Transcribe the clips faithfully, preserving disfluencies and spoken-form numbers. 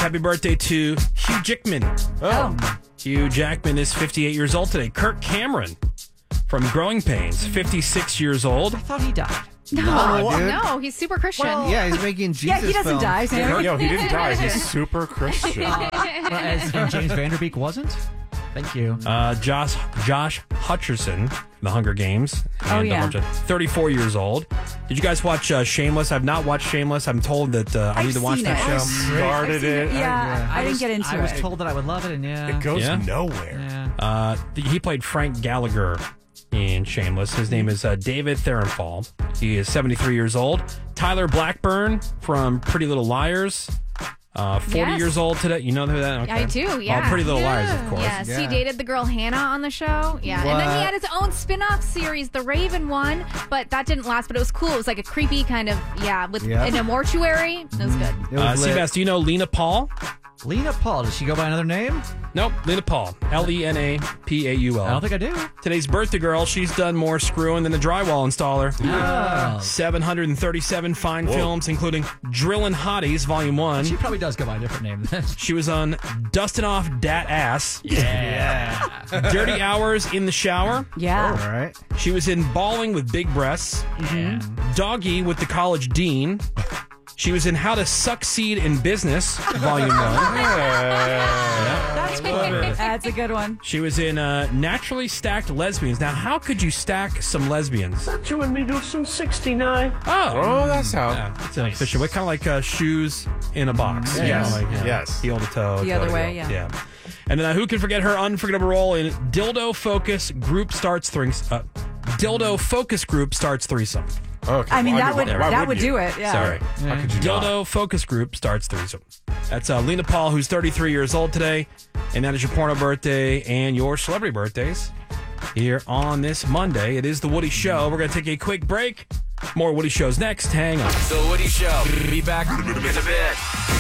happy birthday to Hugh Jackman. Oh. Hugh Jackman is fifty-eight years old today. Kirk Cameron from Growing Pains, fifty-six years old. I thought he died. No, No, dude. no, he's super Christian. Well, yeah, he's making Jesus Yeah, he doesn't films. die, Sam. Yo, he didn't die. He's super Christian. Well, as and James Vanderbeek wasn't? Thank you. Uh, Josh Josh Hutcherson from The Hunger Games. Oh, and a yeah. bunch of- thirty-four years old. Did you guys watch uh, Shameless? I've not watched Shameless. I'm told that uh, I I've need to watch seen that it. show. Started it. Yeah, I, didn't was- get into I was it. told that I would love it, and yeah. It goes Yeah? nowhere. yeah. Uh, th- he played Frank Gallagher in Shameless. His name is uh, David Therenfall. He is seventy-three years old. Tyler Blackburn from Pretty Little Liars. Uh, forty Yes. years old today. You know who that? Okay. I do, yeah. Oh, Pretty Little Liars, of course. Yes, he Yeah. dated the girl Hannah on the show. Yeah, and then What? he had his own spin-off series, The Raven one, but that didn't last. But it was cool. It was like a creepy kind of yeah, with Yeah. in a mortuary. It was good. It was Uh, lit. Seabass, do you know Lena Paul? Lena Paul, does she go by another name? Nope, Lena Paul. L E N A P A U L. I don't think I do. Today's birthday girl. She's done more screwing than a drywall installer. Oh. seven hundred thirty-seven fine films, including Drillin' Hotties, Volume one. She probably does go by a different name then. She was on Dustin' Off Dat Ass. Yeah. Dirty Hours in the Shower. Yeah. All right. She was in Balling with Big Breasts. Doggy with the College Dean. She was in How to Succeed in Business, Volume one. That's clever. That's a good one. She was in uh, Naturally Stacked Lesbians. Now, how could you stack some lesbians? You and me do some sixty-nine. Oh, Oh, that's how. yeah, it's an official way, kind of like uh, shoes in a box. you Yes. know, like, you know, Yes. heel to toe. The toe other to way, heel. yeah. Yeah. And then uh, who can forget her unforgettable role in Dildo Focus Group Starts Threes- uh, Dildo Focus Group Starts Threesome. Okay, I mean, well, that would mean, why that would wouldn't you? do it. Yeah. Sorry. How could you Dildo not? Focus Group Starts Threesome. That's uh, Lena Paul, who's thirty-three years old today. And that is your porno birthday and your celebrity birthdays here on this Monday. It is The Woody Show. We're going to take a quick break. More Woody Shows next. Hang on. The Woody Show. Be back in a bit.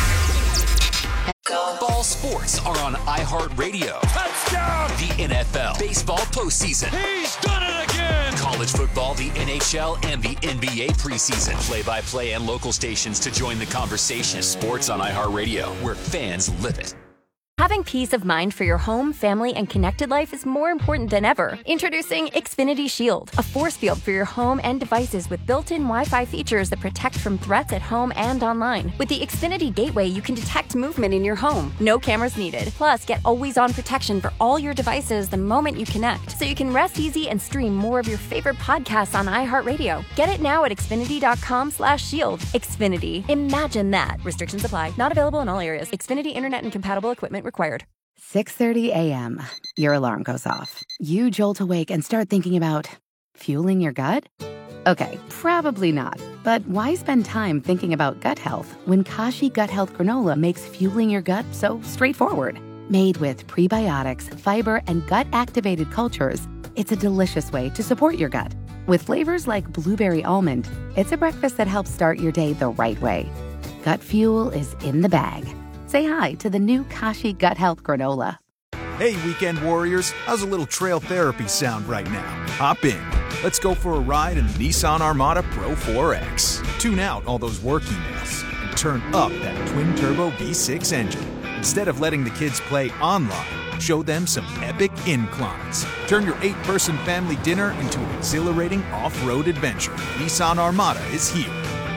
All sports are on iHeartRadio. Touchdown! The N F L, baseball postseason. He's done it again! College football, the N H L, and the N B A preseason. Play-by-play and local stations to join the conversation. Sports on iHeartRadio, where fans live it. Having peace of mind for your home, family, and connected life is more important than ever. Introducing Xfinity Shield, a force field for your home and devices with built-in Wi-Fi features that protect from threats at home and online. With the Xfinity Gateway, you can detect movement in your home. No cameras needed. Plus, get always-on protection for all your devices the moment you connect, so you can rest easy and stream more of your favorite podcasts on iHeartRadio. Get it now at Xfinity.com slash shield. Xfinity. Imagine that. Restrictions apply. Not available in all areas. Xfinity Internet and compatible equipment required. six thirty a.m. Your alarm goes off. You jolt awake and start thinking about fueling your gut? Okay, probably not. But why spend time thinking about gut health when Kashi Gut Health Granola makes fueling your gut so straightforward? Made with prebiotics, fiber, and gut-activated cultures, it's a delicious way to support your gut. With flavors like blueberry almond, it's a breakfast that helps start your day the right way. Gut fuel is in the bag. Say hi to the new Kashi Gut Health Granola. Hey, weekend warriors, how's a little trail therapy sound right now? Hop in. Let's go for a ride in the Nissan Armada Pro four X. Tune out all those work emails and turn up that twin-turbo V six engine. Instead of letting the kids play online, show them some epic inclines. Turn your eight-person family dinner into an exhilarating off-road adventure. Nissan Armada is here.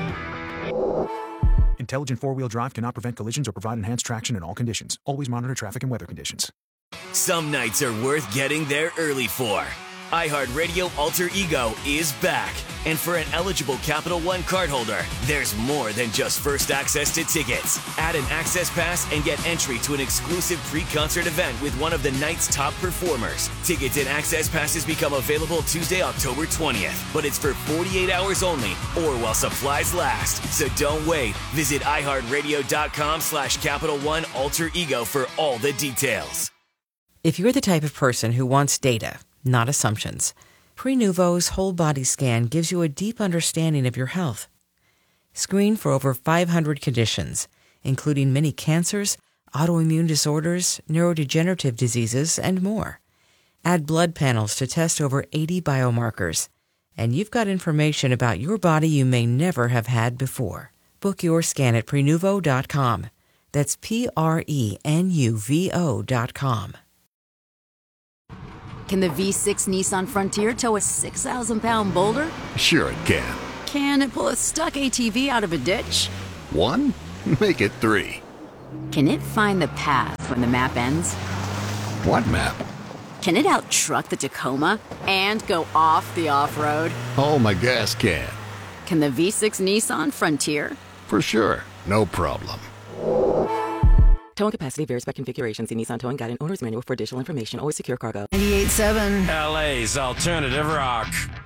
Intelligent four-wheel drive cannot prevent collisions or provide enhanced traction in all conditions. Always monitor traffic and weather conditions. Some nights are worth getting there early for. iHeartRadio Alter Ego is back. And for an eligible Capital One cardholder, there's more than just first access to tickets. Add an access pass and get entry to an exclusive pre-concert event with one of the night's top performers. Tickets and access passes become available Tuesday, October twentieth. But it's for forty-eight hours only or while supplies last. So don't wait. Visit iHeartRadio.com slash Capital One Alter Ego for all the details. If you're the type of person who wants data, not assumptions, Prenuvo's whole body scan gives you a deep understanding of your health. Screen for over five hundred conditions, including many cancers, autoimmune disorders, neurodegenerative diseases, and more. Add blood panels to test over eighty biomarkers, and you've got information about your body you may never have had before. Book your scan at Prenuvo dot com. That's P R E N U V O dot com. Can the V six Nissan Frontier tow a six thousand pound boulder? Sure it can. Can it pull a stuck A T V out of a ditch? One? Make it three. Can it find the path when the map ends? What map? Can it out-truck the Tacoma and go off the off-road? Oh, my gas can. Can the V six Nissan Frontier? For sure. No problem. Towing capacity varies by configuration. See Nissan Towing Guide and Owner's Manual for additional information. Always secure cargo. ninety-eight point seven L A's Alternative Rock.